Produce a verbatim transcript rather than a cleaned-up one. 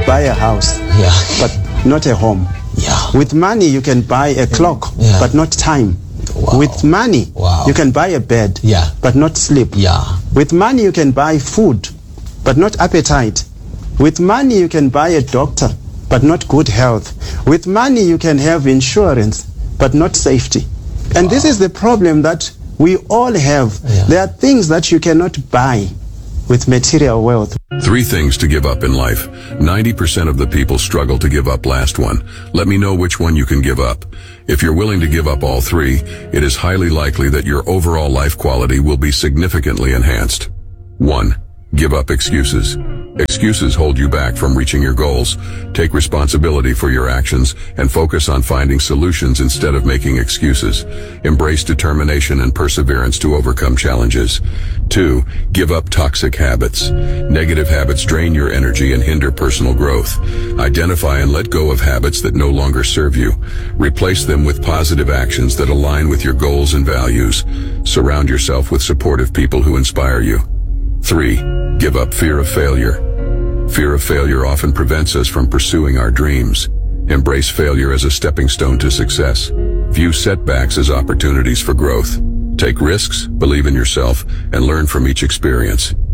buy a house, Yeah. but not a home. Yeah. With money, you can buy a clock, Yeah. but not time. Wow. With money, Wow. you can buy a bed, Yeah. but not sleep. Yeah. With money, you can buy food, but not appetite. With money, you can buy a doctor, but not good health. With money, you can have insurance, but not safety. And this is the problem that we all have. Yeah. There are things that you cannot buy with material wealth. Three things to give up in life. ninety percent of the people struggle to give up last one. Let me know which one you can give up. If you're willing to give up all three, it is highly likely that your overall life quality will be significantly enhanced. One, give up excuses. Excuses hold you back from reaching your goals. Take responsibility for your actions and focus on finding solutions instead of making excuses. Embrace determination and perseverance to overcome challenges. Two, give up toxic habits. Negative habits drain your energy and hinder personal growth. Identify and let go of habits that no longer serve you. Replace them with positive actions that align with your goals and values. Surround yourself with supportive people who inspire you. Three, give up fear of failure. Fear of failure often prevents us from pursuing our dreams. Embrace failure as a stepping stone to success. View setbacks as opportunities for growth. Take risks, believe in yourself, and learn from each experience.